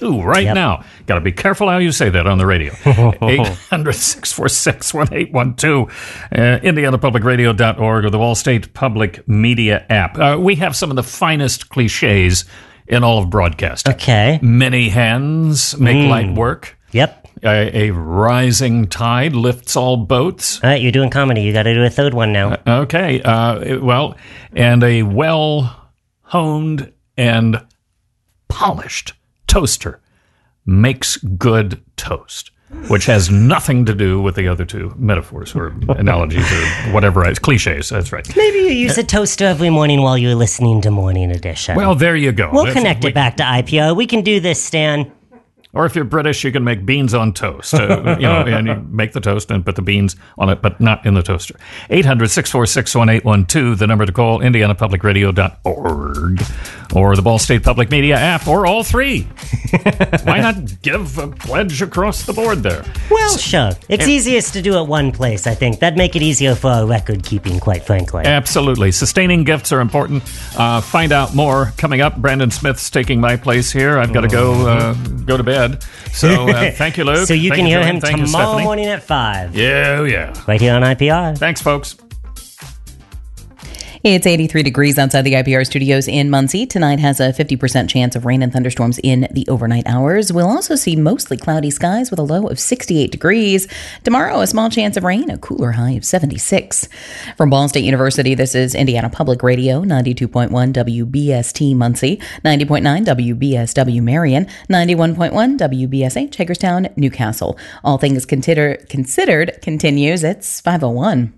800-646-1812 right now. Got to be careful how you say that on the radio. 800-646-1812. IndianaPublicRadio.org or the Wall State Public Media app. We have some of the finest cliches in all of broadcasting. Okay. Many hands make light work. Yep. A rising tide lifts all boats. All right, you're doing comedy. You got to do a third one now. Okay. And a well-honed and polished toaster makes good toast, which has nothing to do with the other two metaphors or analogies or whatever. It's cliches. That's right. Maybe you use a toaster every morning while you're listening to Morning Edition. Well, there you go. We'll connect it back to IPR. We can do this, Stan. Or if you're British, you can make beans on toast. And you make the toast and put the beans on it, but not in the toaster. 800-646-1812, the number to call, IndianaPublicRadio.org, or the Ball State Public Media app, or all three. Why not give a pledge across the board there? Well, sure. It's easiest to do at one place, I think. That'd make it easier for our record keeping, quite frankly. Absolutely. Sustaining gifts are important. Find out more coming up. Brandon Smith's taking my place here. I've got to go to bed. So thank you, Luke. So you can hear him Thank tomorrow you, morning at 5. Yeah. Right here on IPR. Thanks, folks. It's 83 degrees outside the IPR studios in Muncie. Tonight has a 50% chance of rain and thunderstorms in the overnight hours. We'll also see mostly cloudy skies with a low of 68 degrees. Tomorrow, a small chance of rain, a cooler high of 76. From Ball State University, this is Indiana Public Radio, 92.1 WBST Muncie, 90.9 WBSW Marion, 91.1 WBSH Hagerstown, Newcastle. All things considered continues. It's 5:01.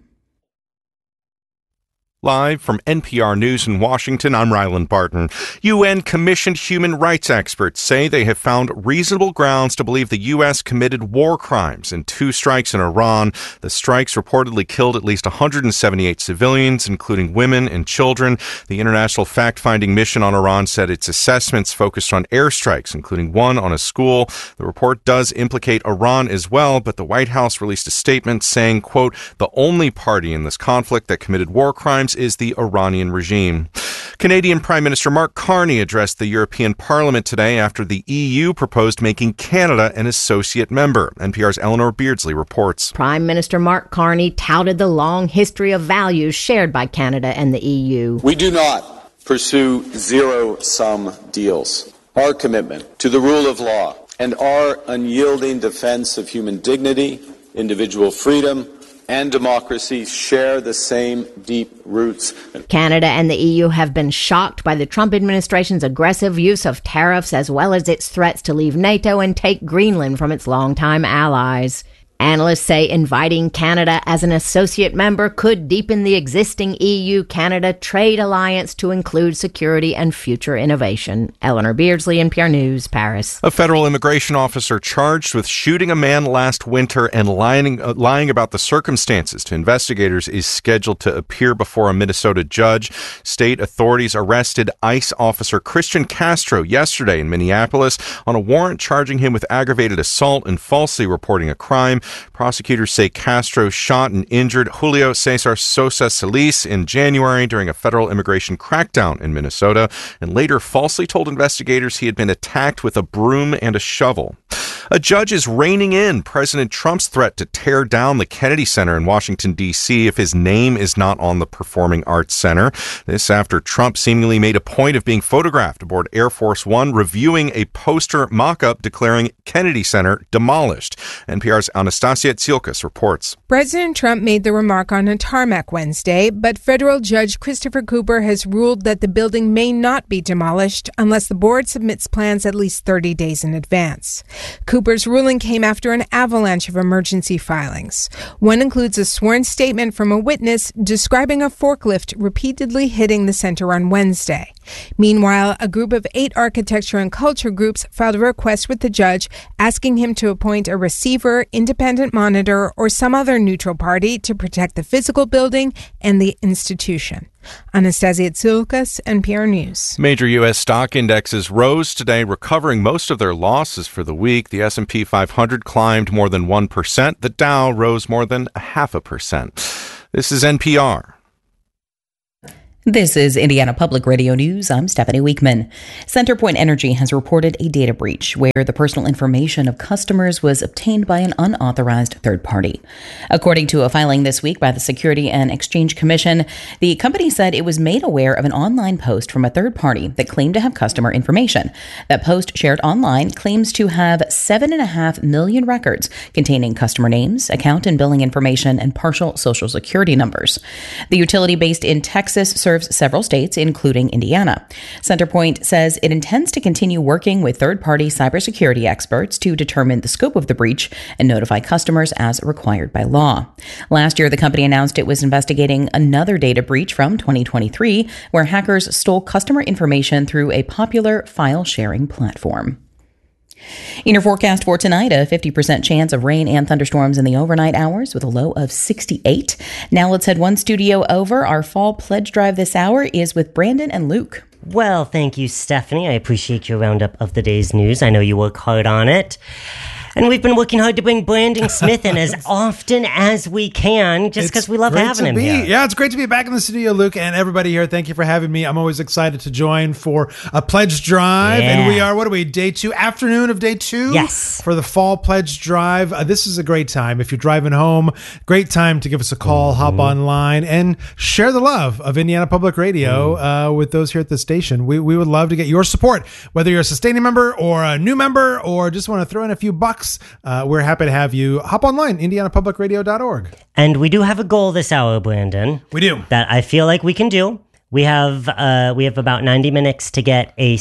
Live from NPR News in Washington, I'm Ryland Barton. UN-commissioned human rights experts say they have found reasonable grounds to believe the U.S. committed war crimes in 2 strikes in Iran. The strikes reportedly killed at least 178 civilians, including women and children. The international fact-finding mission on Iran said its assessments focused on airstrikes, including one on a school. The report does implicate Iran as well, but the White House released a statement saying, quote, the only party in this conflict that committed war crimes is the Iranian regime. Canadian Prime Minister Mark Carney addressed the European Parliament today after the EU proposed making Canada an associate member. NPR's Eleanor Beardsley reports. Prime Minister Mark Carney touted the long history of values shared by Canada and the EU. We do not pursue zero-sum deals. Our commitment to the rule of law and our unyielding defense of human dignity, individual freedom, and democracy share the same deep roots. Canada and the EU have been shocked by the Trump administration's aggressive use of tariffs as well as its threats to leave NATO and take Greenland from its longtime allies. Analysts say inviting Canada as an associate member could deepen the existing EU-Canada trade alliance to include security and future innovation. Eleanor Beardsley, NPR News, Paris. A federal immigration officer charged with shooting a man last winter and lying about the circumstances to investigators is scheduled to appear before a Minnesota judge. State authorities arrested ICE officer Christian Castro yesterday in Minneapolis on a warrant charging him with aggravated assault and falsely reporting a crime. Prosecutors say Castro shot and injured Julio Cesar Sosa Solis in January during a federal immigration crackdown in Minnesota, and later falsely told investigators he had been attacked with a broom and a shovel. A judge is reining in President Trump's threat to tear down the Kennedy Center in Washington, D.C. if his name is not on the Performing Arts Center. This after Trump seemingly made a point of being photographed aboard Air Force One reviewing a poster mock-up declaring Kennedy Center demolished. NPR's Anastasia Tsiolkas reports. President Trump made the remark on a tarmac Wednesday, but federal judge Christopher Cooper has ruled that the building may not be demolished unless the board submits plans at least 30 days in advance. Cooper's ruling came after an avalanche of emergency filings. One includes a sworn statement from a witness describing a forklift repeatedly hitting the center on Wednesday. Meanwhile, a group of 8 architecture and culture groups filed a request with the judge asking him to appoint a receiver, independent monitor, or some other neutral party to protect the physical building and the institution. Anastasia Tsiolkas, NPR News. Major U.S. stock indexes rose today, recovering most of their losses for the week. The S&P 500 climbed more than 1%. The Dow rose more than 0.5%. This is NPR. This is Indiana Public Radio News. I'm Stephanie Weekman. CenterPoint Energy has reported a data breach where the personal information of customers was obtained by an unauthorized third party. According to a filing this week by the Security and Exchange Commission, the company said it was made aware of an online post from a third party that claimed to have customer information. That post shared online claims to have 7.5 million records containing customer names, account and billing information, and partial Social Security numbers. The utility based in Texas serves several states, including Indiana. CenterPoint says it intends to continue working with third-party cybersecurity experts to determine the scope of the breach and notify customers as required by law. Last year, the company announced it was investigating another data breach from 2023, where hackers stole customer information through a popular file-sharing platform. In your forecast for tonight, a 50% chance of rain and thunderstorms in the overnight hours with a low of 68. Now let's head one studio over. Our fall pledge drive this hour is with Brandon and Luke. Well, thank you, Stephanie. I appreciate your roundup of the day's news. I know you work hard on it. And we've been working hard to bring Brandon Smith in as often as we can, just because we love having him here. Yeah, it's great to be back in the studio, Luke, and everybody here. Thank you for having me. I'm always excited to join for a pledge drive. Yeah. And we are, day 2, afternoon of day 2? Yes. For the fall pledge drive. This is a great time. If you're driving home, great time to give us a call, hop online, and share the love of Indiana Public Radio with those here at the station. We would love to get your support, whether you're a sustaining member or a new member or just want to throw in a few bucks. We're happy to have you. Hop online, indianapublicradio.org. And we do have a goal this hour, Brandon. We do. That I feel like we can do. We have about 90 minutes to get a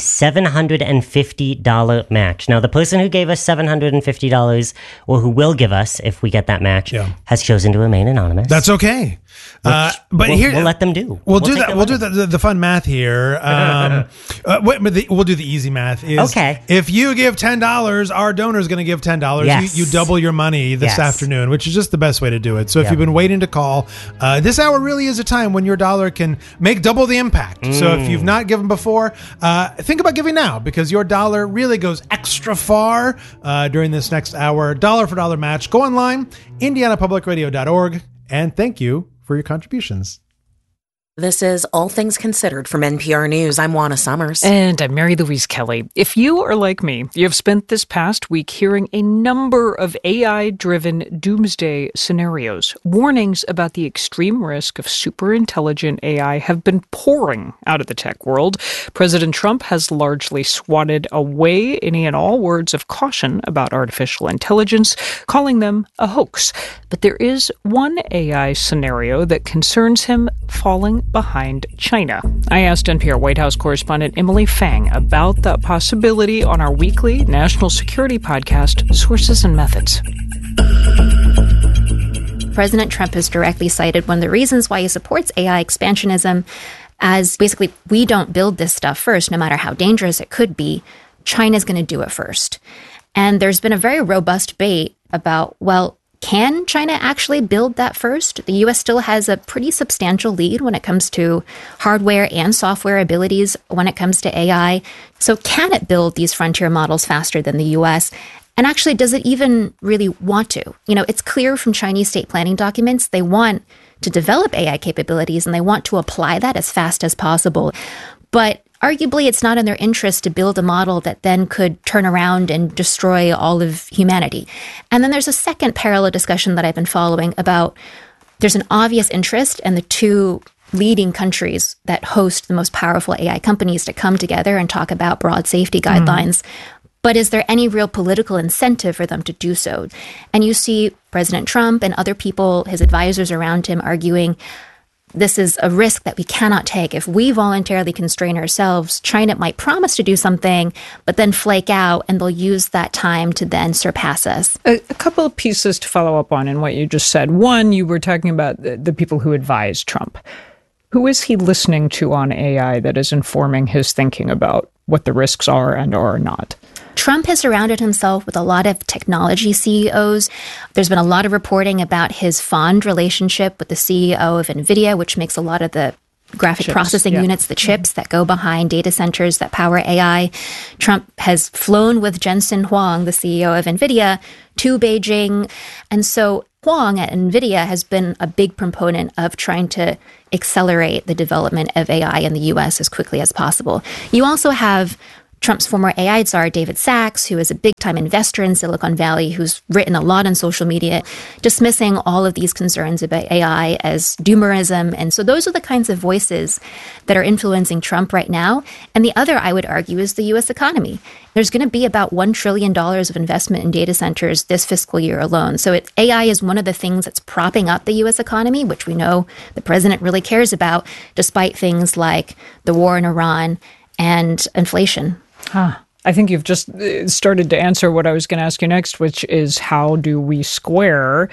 $750 match. Now, the person who gave us $750, or who will give us if we get that match, has chosen to remain anonymous. That's okay. But we'll let them do. We'll do that. We'll do the fun math here. We'll do the easy math. Okay. If you give $10, our donor is going to give $10. Yes. You double your money this afternoon, which is just the best way to do it. So if you've been waiting to call, this hour really is a time when your dollar can make double the impact. So if you've not given before, think about giving now, because your dollar really goes extra far during this next hour. Dollar for dollar match. Go online, indianapublicradio.org, and thank you for your contributions. This is All Things Considered from NPR News. I'm Juana Summers. And I'm Mary Louise Kelly. If you are like me, you have spent this past week hearing a number of AI-driven doomsday scenarios. Warnings about the extreme risk of superintelligent AI have been pouring out of the tech world. President Trump has largely swatted away any and all words of caution about artificial intelligence, calling them a hoax. But there is one AI scenario that concerns him falling behind China. I asked NPR White House correspondent Emily Fang about that possibility on our weekly national security podcast, Sources and Methods. President Trump has directly cited one of the reasons why he supports AI expansionism as basically, we don't build this stuff first, no matter how dangerous it could be. China's going to do it first. And there's been a very robust debate about, well, can China actually build that first? The U.S. still has a pretty substantial lead when it comes to hardware and software abilities when it comes to AI. So can it build these frontier models faster than the U.S.? And actually, does it even really want to? You know, it's clear from Chinese state planning documents, they want to develop AI capabilities and they want to apply that as fast as possible. But arguably, it's not in their interest to build a model that then could turn around and destroy all of humanity. And then there's a second parallel discussion that I've been following about there's an obvious interest in the two leading countries that host the most powerful AI companies to come together and talk about broad safety guidelines. But is there any real political incentive for them to do so? And you see President Trump and other people, his advisors around him, arguing this is a risk that we cannot take. If we voluntarily constrain ourselves, China might promise to do something, but then flake out, and they'll use that time to then surpass us. A couple of pieces to follow up on in what you just said. One, you were talking about the people who advise Trump. Who is he listening to on AI that is informing his thinking about what the risks are and are not? Trump has surrounded himself with a lot of technology CEOs. There's been a lot of reporting about his fond relationship with the CEO of NVIDIA, which makes a lot of the graphic processing units, the chips that go behind data centers that power AI. Trump has flown with Jensen Huang, the CEO of NVIDIA, to Beijing. And so Huang at NVIDIA has been a big proponent of trying to accelerate the development of AI in the U.S. as quickly as possible. You also have Trump's former AI czar, David Sachs, who is a big-time investor in Silicon Valley, who's written a lot on social media, dismissing all of these concerns about AI as doomerism. And so those are the kinds of voices that are influencing Trump right now. And the other, I would argue, is the U.S. economy. There's going to be about $1 trillion of investment in data centers this fiscal year alone. So AI is one of the things that's propping up the U.S. economy, which we know the president really cares about, despite things like the war in Iran and inflation. I think you've just started to answer what I was going to ask you next, which is how do we square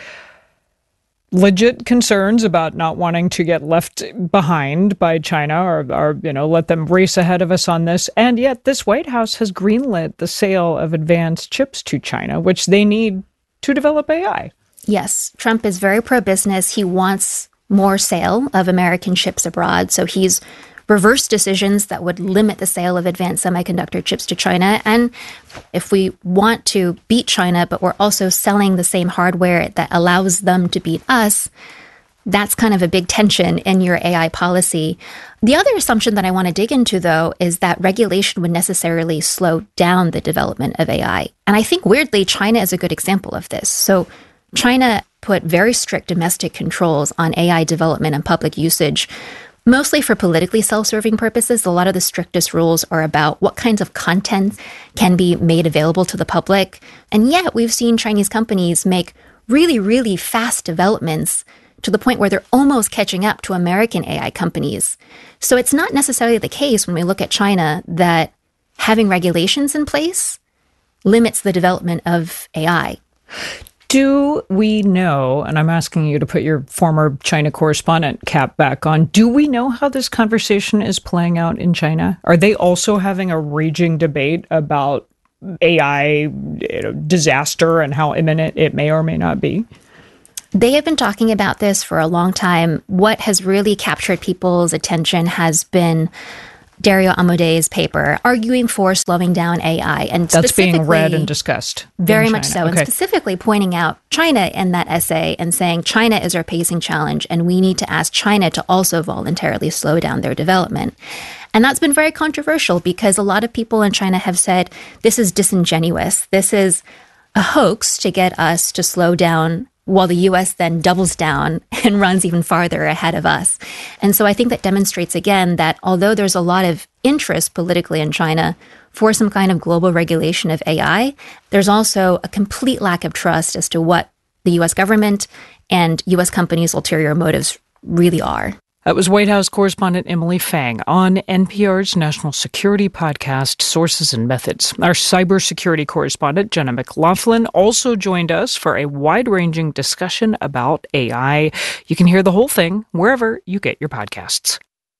legit concerns about not wanting to get left behind by China or let them race ahead of us on this. And yet this White House has greenlit the sale of advanced chips to China, which they need to develop AI. Yes, Trump is very pro-business. He wants more sale of American chips abroad. So he's reversed decisions that would limit the sale of advanced semiconductor chips to China. And if we want to beat China, but we're also selling the same hardware that allows them to beat us, that's kind of a big tension in your AI policy. The other assumption that I want to dig into, though, is that regulation would necessarily slow down the development of AI. And I think, weirdly, China is a good example of this. So China put very strict domestic controls on AI development and public usage, mostly for politically self-serving purposes. A lot of the strictest rules are about what kinds of content can be made available to the public. And yet we've seen Chinese companies make really, really fast developments to the point where they're almost catching up to American AI companies. So it's not necessarily the case when we look at China that having regulations in place limits the development of AI. Do we know, and I'm asking you to put your former China correspondent cap back on, do we know how this conversation is playing out in China? Are they also having a raging debate about AI disaster and how imminent it may or may not be? They have been talking about this for a long time. What has really captured people's attention has been Dario Amodei's paper arguing for slowing down AI. And that's being read and discussed. Very much so. Okay. And specifically pointing out China in that essay and saying China is our pacing challenge and we need to ask China to also voluntarily slow down their development. And that's been very controversial because a lot of people in China have said this is disingenuous. This is a hoax to get us to slow down, while the U.S. then doubles down and runs even farther ahead of us. And so I think that demonstrates again that although there's a lot of interest politically in China for some kind of global regulation of AI, there's also a complete lack of trust as to what the U.S. government and U.S. companies' ulterior motives really are. That was White House correspondent Emily Fang on NPR's National Security Podcast, Sources and Methods. Our cybersecurity correspondent, Jenna McLaughlin, also joined us for a wide-ranging discussion about AI. You can hear the whole thing wherever you get your podcasts.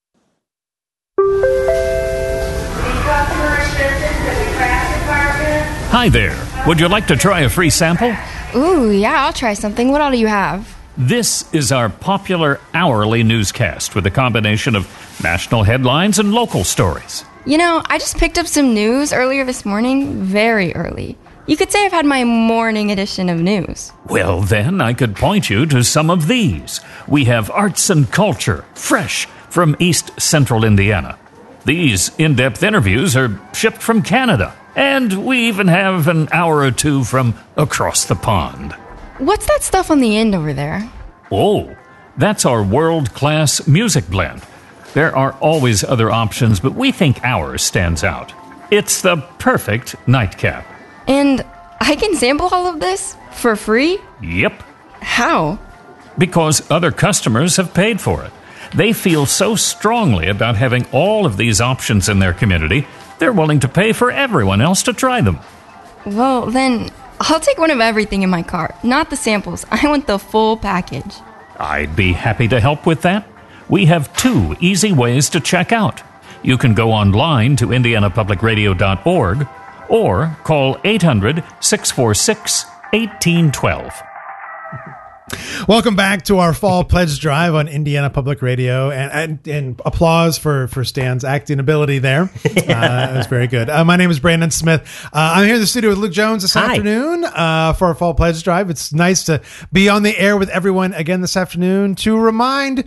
Hi there. Would you like to try a free sample? Ooh, yeah, I'll try something. What all do you have? This is our popular hourly newscast with a combination of national headlines and local stories. You know, I just picked up some news earlier this morning, very early. You could say I've had my morning edition of news. Well, then I could point you to some of these. We have arts and culture, fresh from East Central Indiana. These in-depth interviews are shipped from Canada. And we even have an hour or two from across the pond. What's that stuff on the end over there? Oh, that's our world-class music blend. There are always other options, but we think ours stands out. It's the perfect nightcap. And I can sample all of this for free? Yep. How? Because other customers have paid for it. They feel so strongly about having all of these options in their community, they're willing to pay for everyone else to try them. Well, then I'll take one of everything in my cart, not the samples. I want the full package. I'd be happy to help with that. We have 2 easy ways to check out. You can go online to indianapublicradio.org or call 800-646-1812. Welcome back to our fall pledge drive on Indiana Public Radio, and applause for Stan's acting ability there. That was very good. My name is Brandon Smith. I'm here in the studio with Luke Jones this afternoon for our fall pledge drive. It's nice to be on the air with everyone again this afternoon to remind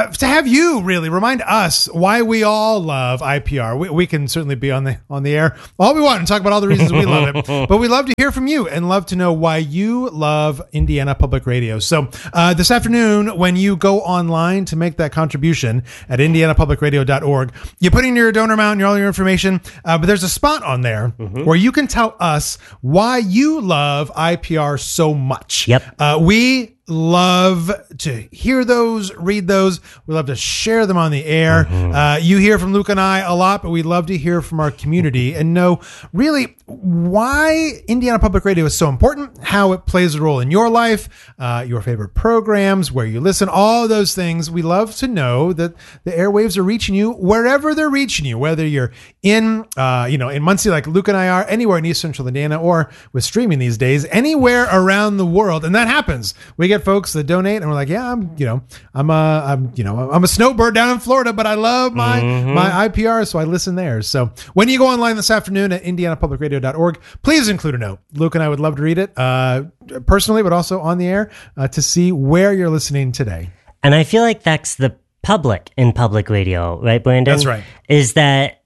us why we all love IPR. We can certainly be on the air all we want and talk about all the reasons we love it, but we love to hear from you and love to know why you love Indiana Public Radio. So this afternoon, when you go online to make that contribution at indianapublicradio.org, you put in your donor amount and all your information, but there's a spot on there where you can tell us why you love IPR so much. Yep. We love to hear those, read those. We love to share them on the air. You hear from Luke and I a lot, but we love to hear from our community and know really why Indiana Public Radio is so important, how it plays a role in your life, your favorite programs, where you listen, all those things. We love to know that the airwaves are reaching you wherever they're reaching you, whether you're in Muncie like Luke and I are, anywhere in East Central Indiana, or with streaming these days, anywhere around the world. And that happens. We get folks that donate and we're like, yeah, I'm a snowbird down in Florida, but I love my IPR, so I listen there. So when you go online this afternoon at indianapublicradio.org, please include a note. Luke and I would love to read it personally, but also on the air to see where you're listening today. And I feel like that's the public in public radio, right, Brandon? That's right. Is that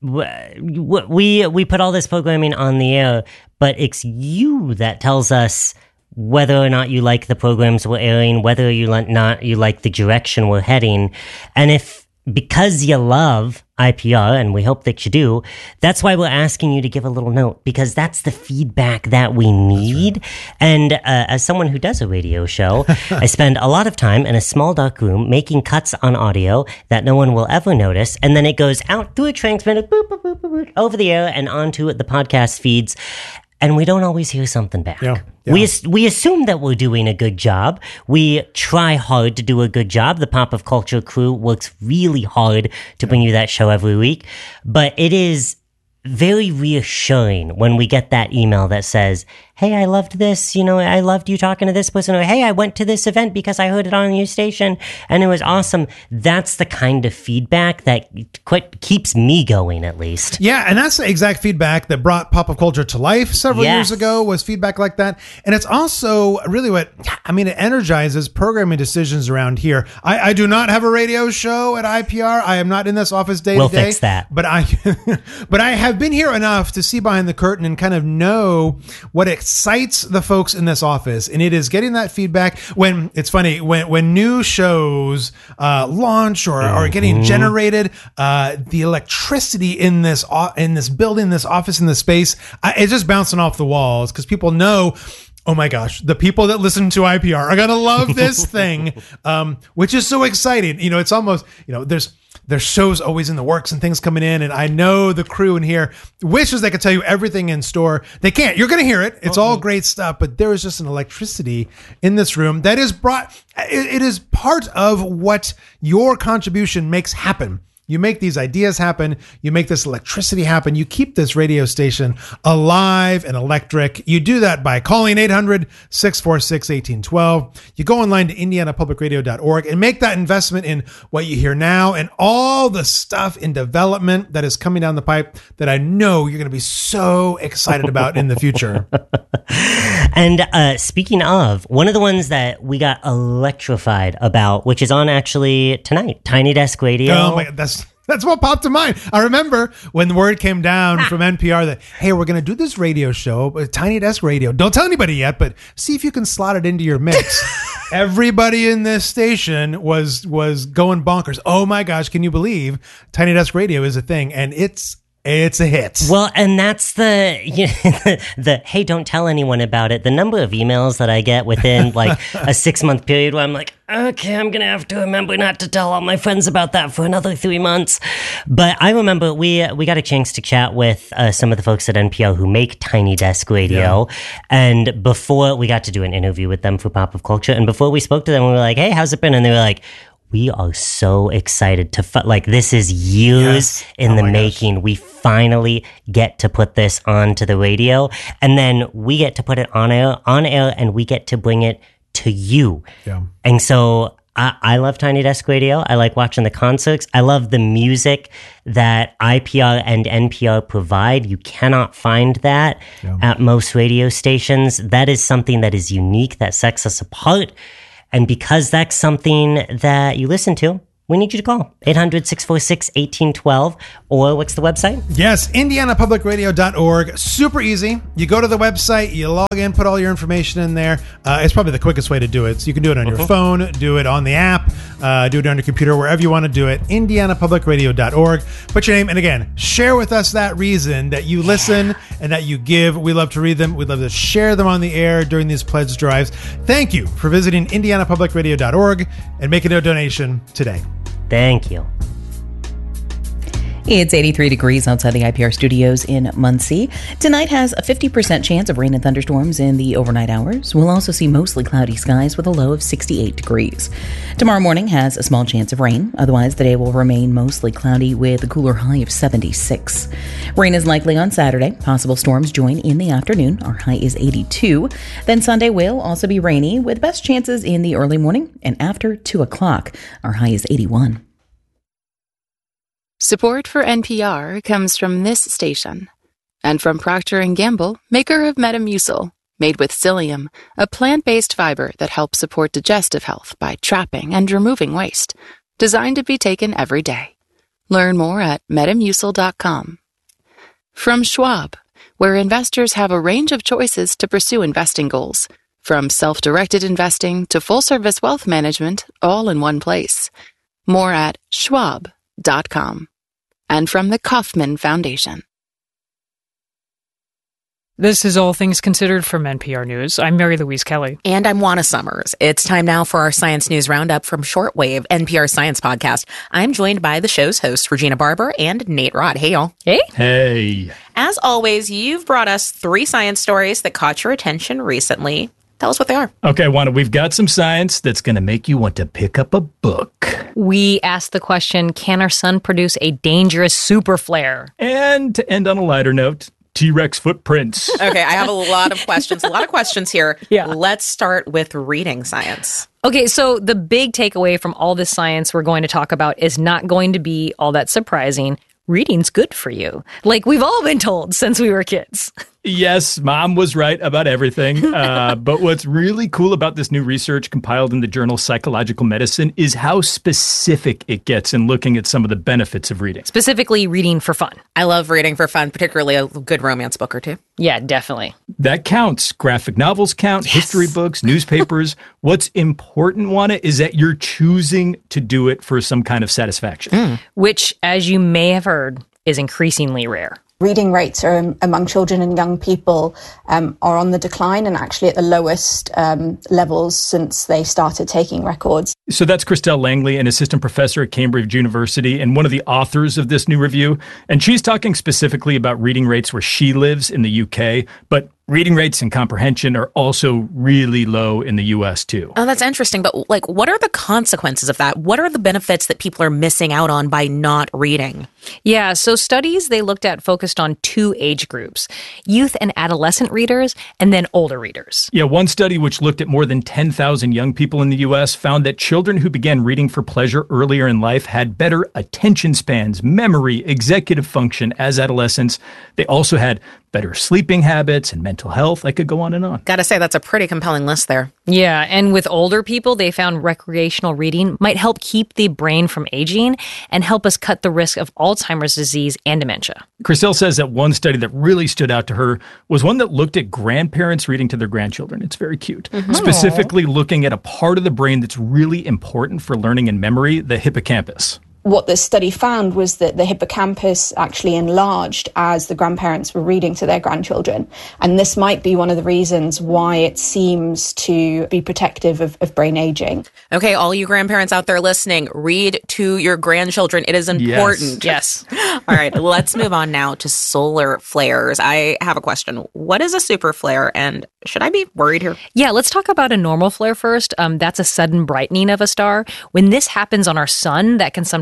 we put all this programming on the air, but it's you that tells us whether or not you like the programs we're airing, whether you like the direction we're heading. And because you love IPR, and we hope that you do, that's why we're asking you to give a little note, because that's the feedback that we need. Right. And as someone who does a radio show, I spend a lot of time in a small dark room making cuts on audio that no one will ever notice, and then it goes out through a transmitter, boop, boop, boop, boop, boop, over the air and onto the podcast feeds. And we don't always hear something back. Yeah. We assume that we're doing a good job. We try hard to do a good job. The Pop of Culture crew works really hard to bring you that show every week. But it is very reassuring when we get that email that says, hey, I loved this, I loved you talking to this person, or hey, I went to this event because I heard it on your station and it was awesome. That's the kind of feedback that keeps me going, at least. Yeah, and that's the exact feedback that brought Pop of Culture to life several years ago, was feedback like that. And it's also really it energizes programming decisions around here. I do not have a radio show at IPR. I am not in this office day to day. We'll fix that. But I have been here enough to see behind the curtain and kind of know what excites the folks in this office, and it is getting that feedback when it's funny when new shows launch or are getting generated. The electricity in this building, this office, in this space, it's just bouncing off the walls because people know, oh my gosh, the people that listen to IPR are gonna love this thing, which is so exciting. It's almost there's shows always in the works and things coming in, and I know the crew in here wishes they could tell you everything in store. They can't. You're going to hear it. It's all great stuff, but there is just an electricity in this room that is it is part of what your contribution makes happen. You make these ideas happen. You make this electricity happen. You keep this radio station alive and electric. You do that by calling 800-646-1812. You go online to indianapublicradio.org and make that investment in what you hear now and all the stuff in development that is coming down the pipe that I know you're going to be so excited about in the future. And speaking of, one of the ones that we got electrified about, which is on actually tonight, Tiny Desk Radio. Oh my God, that's what popped to mind. I remember when the word came down from NPR that, hey, we're going to do this radio show, Tiny Desk Radio. Don't tell anybody yet, but see if you can slot it into your mix. Everybody in this station was going bonkers. Oh my gosh, can you believe Tiny Desk Radio is a thing? And it's a hit. Well, and that's the hey, don't tell anyone about it. The number of emails that I get within like a 6-month period where I'm like, okay, I'm going to have to remember not to tell all my friends about that for another 3 months. But I remember we got a chance to chat with some of the folks at NPR who make Tiny Desk Radio. Yeah. And before we got to do an interview with them for Pop of Culture. And before we spoke to them, we were like, hey, how's it been? And they were like, we are so excited to this is years in the making. Gosh. We finally get to put this onto the radio, and then we get to put it on air, and we get to bring it to you. Yeah. And so I love Tiny Desk Radio. I like watching the concerts. I love the music that IPR and NPR provide. You cannot find that at most radio stations. That is something that is unique, that sets us apart. And because that's something that you listen to, we need you to call 800-646-1812, or what's the website? Yes, indianapublicradio.org. Super easy. You go to the website, you log in, put all your information in there. It's probably the quickest way to do it. So you can do it on your phone, do it on the app, do it on your computer, wherever you want to do it. indianapublicradio.org. Put your name, and again, share with us that reason that you listen and that you give. We love to read them. We'd love to share them on the air during these pledge drives. Thank you for visiting indianapublicradio.org and making a donation today. Thank you. It's 83 degrees outside the IPR studios in Muncie. Tonight has a 50% chance of rain and thunderstorms in the overnight hours. We'll also see mostly cloudy skies with a low of 68 degrees. Tomorrow morning has a small chance of rain. Otherwise, the day will remain mostly cloudy with a cooler high of 76. Rain is likely on Saturday. Possible storms join in the afternoon. Our high is 82. Then Sunday will also be rainy with best chances in the early morning and after 2 o'clock. Our high is 81. Support for NPR comes from this station and from Procter & Gamble, maker of Metamucil, made with psyllium, a plant-based fiber that helps support digestive health by trapping and removing waste, designed to be taken every day. Learn more at metamucil.com. From Schwab, where investors have a range of choices to pursue investing goals, from self-directed investing to full-service wealth management, all in one place. More at schwab.com. And from the Kauffman Foundation. This is All Things Considered from NPR News. I'm Mary Louise Kelly. And I'm Juana Summers. It's time now for our Science News Roundup from Shortwave, NPR Science Podcast. I'm joined by the show's hosts, Regina Barber and Nate Rott. Hey, y'all. Hey. Hey. As always, you've brought us 3 science stories that caught your attention recently. Tell us what they are. Okay, Juana, we've got some science that's going to make you want to pick up a book. We asked the question, can our sun produce a dangerous super flare? And to end on a lighter note, T-Rex footprints. Okay, I have a lot of questions here. Yeah. Let's start with reading science. Okay, so the big takeaway from all this science we're going to talk about is not going to be all that surprising. Reading's good for you. Like we've all been told since we were kids. Yes, Mom was right about everything. But what's really cool about this new research compiled in the journal Psychological Medicine is how specific it gets in looking at some of the benefits of reading. Specifically, reading for fun. I love reading for fun, particularly a good romance book or two. Yeah, definitely. That counts. Graphic novels count, history books, newspapers. What's important, Juana, is that you're choosing to do it for some kind of satisfaction. Which, as you may have heard, is increasingly rare. Reading rates are, among children and young people are on the decline and actually at the lowest levels since they started taking records. So that's Christelle Langley, an assistant professor at Cambridge University and one of the authors of this new review. And she's talking specifically about reading rates where she lives in the UK, but reading rates and comprehension are also really low in the U.S. too. Oh, that's interesting. But what are the consequences of that? What are the benefits that people are missing out on by not reading? Yeah, so studies they looked at focused on 2 age groups, youth and adolescent readers, and then older readers. Yeah, one study which looked at more than 10,000 young people in the U.S. found that children who began reading for pleasure earlier in life had better attention spans, memory, executive function as adolescents. They also had better sleeping habits and mental health. I could go on and on. Gotta say, that's a pretty compelling list there. Yeah, and with older people, they found recreational reading might help keep the brain from aging and help us cut the risk of Alzheimer's disease and dementia. Christelle says that one study that really stood out to her was one that looked at grandparents reading to their grandchildren. It's very cute. Specifically looking at a part of the brain that's really important for learning and memory, the hippocampus. What this study found was that the hippocampus actually enlarged as the grandparents were reading to their grandchildren. And this might be one of the reasons why it seems to be protective of brain aging. Okay, all you grandparents out there listening, read to your grandchildren. It is important. Yes. All right, let's move on now to solar flares. I have a question. What is a super flare, and should I be worried here? Yeah, let's talk about a normal flare first. That's a sudden brightening of a star. When this happens on our sun, that can sometimes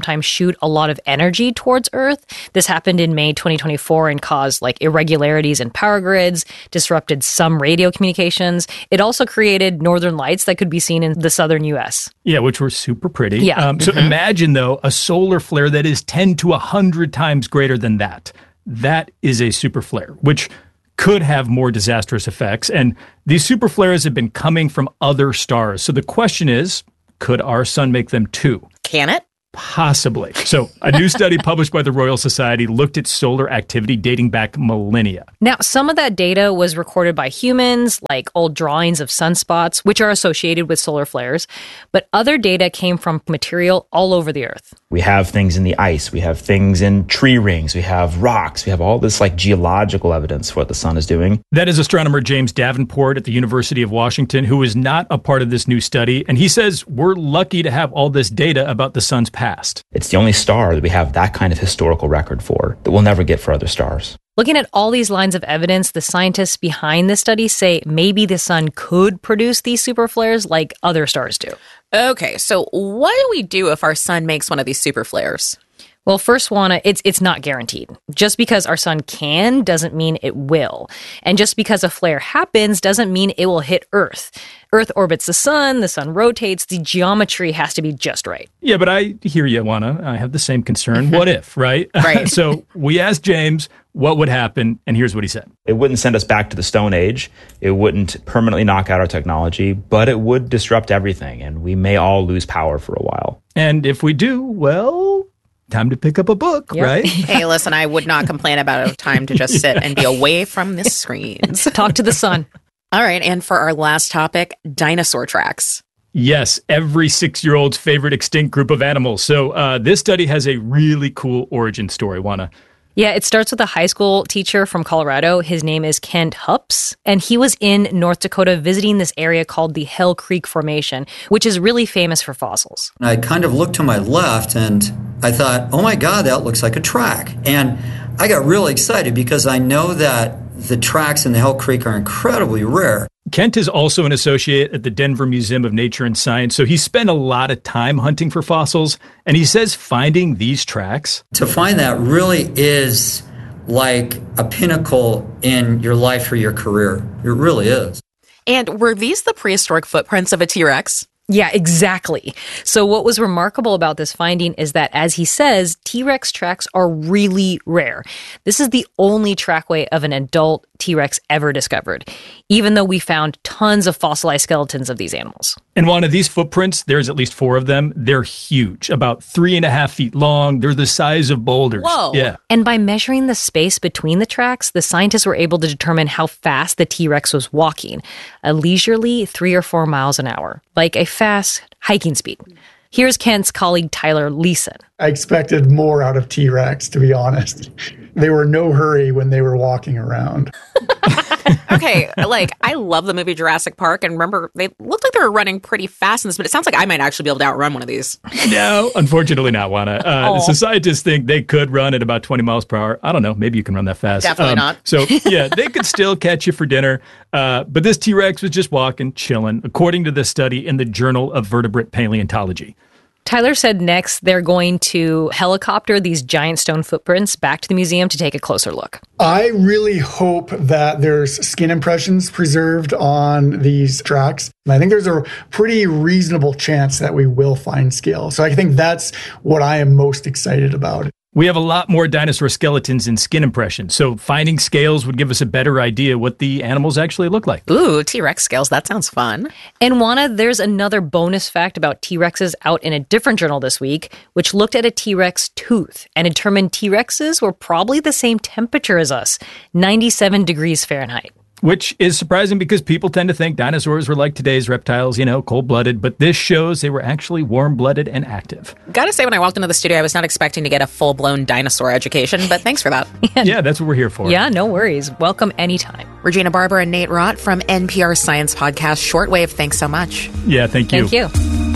sometimes shoot a lot of energy towards Earth. This happened in May 2024 and caused like irregularities in power grids, disrupted some radio communications. It also created northern lights that could be seen in the southern U.S. Yeah, which were super pretty. Yeah. So imagine, though, a solar flare that is 10 to 100 times greater than that. That is a super flare, which could have more disastrous effects. And these super flares have been coming from other stars. So the question is, could our sun make them too? Can it? Possibly. So a new study published by the Royal Society looked at solar activity dating back millennia. Now, some of that data was recorded by humans, like old drawings of sunspots, which are associated with solar flares, but other data came from material all over the Earth. We have things in the ice, we have things in tree rings, we have rocks, we have all this like geological evidence for what the sun is doing. That is astronomer James Davenport at the University of Washington, who is not a part of this new study, and he says we're lucky to have all this data about the sun's past. It's the only star that we have that kind of historical record for that we'll never get for other stars. Looking at all these lines of evidence, the scientists behind this study say maybe the sun could produce these super flares like other stars do. Okay, so what do we do if our sun makes one of these super flares? Well, first, Juana, it's not guaranteed. Just because our sun can doesn't mean it will. And just because a flare happens doesn't mean it will hit Earth. Earth orbits the sun rotates, the geometry has to be just right. Yeah, but I hear you, Juana. I have the same concern. What if, right? Right. So we asked James what would happen, and here's what he said. It wouldn't send us back to the Stone Age. It wouldn't permanently knock out our technology, but it would disrupt everything, and we may all lose power for a while. And if we do, well, time to pick up a book, right? Hey, listen, I would not complain about a time to just sit and be away from the screens. Talk to the sun. All right, and for our last topic, dinosaur tracks. Yes, every 6-year-old's favorite extinct group of animals. So this study has a really cool origin story, Juana. Yeah, it starts with a high school teacher from Colorado. His name is Kent Hups, and he was in North Dakota visiting this area called the Hell Creek Formation, which is really famous for fossils. I kind of looked to my left and I thought, oh my God, that looks like a track. And I got really excited because I know that the tracks in the Hell Creek are incredibly rare. Kent is also an associate at the Denver Museum of Nature and Science, so he spent a lot of time hunting for fossils, and he says finding these tracks... To find that really is like a pinnacle in your life or your career. It really is. And were these the prehistoric footprints of a T-Rex? Yeah, exactly. So what was remarkable about this finding is that, as he says, T-Rex tracks are really rare. This is the only trackway of an adult T-Rex ever discovered, even though we found tons of fossilized skeletons of these animals. And one of these footprints, there's at least 4 of them. They're huge, about 3.5 feet long. They're the size of boulders. Whoa. Yeah. And by measuring the space between the tracks, the scientists were able to determine how fast the T-Rex was walking, a leisurely 3 or 4 miles an hour, like a fast hiking speed. Here's Kent's colleague Tyler Leeson. I expected more out of T-Rex, to be honest. They were no hurry when they were walking around. Okay, like, I love the movie Jurassic Park, and remember, they looked like they were running pretty fast in this, but it sounds like I might actually be able to outrun one of these. No, unfortunately not, Juana. The scientists think they could run at about 20 miles per hour. I don't know, maybe you can run that fast. Definitely not. So, yeah, they could still catch you for dinner, but this T-Rex was just walking, chilling, according to this study in the Journal of Vertebrate Paleontology. Tyler said next they're going to helicopter these giant stone footprints back to the museum to take a closer look. I really hope that there's skin impressions preserved on these tracks. And I think there's a pretty reasonable chance that we will find scale. So I think that's what I am most excited about. We have a lot more dinosaur skeletons and skin impressions, so finding scales would give us a better idea what the animals actually look like. Ooh, T-Rex scales, that sounds fun. And Juana, there's another bonus fact about T-Rexes out in a different journal this week, which looked at a T-Rex tooth and determined T-Rexes were probably the same temperature as us, 97 degrees Fahrenheit. Which is surprising because people tend to think dinosaurs were like today's reptiles, cold-blooded, but this shows they were actually warm-blooded and active. Gotta say, when I walked into the studio, I was not expecting to get a full-blown dinosaur education, but thanks for that. Yeah, that's what we're here for. Yeah, no worries. Welcome anytime. Regina Barber and Nate Rott from NPR Science Podcast Shortwave, thanks so much. Yeah, thank you. Thank you.